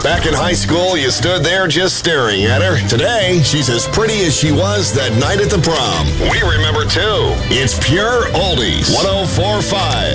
Back in high school, you stood there just staring at her. Today, she's as pretty as she was that night at the prom. We remember too. It's Pure Oldies 104.5.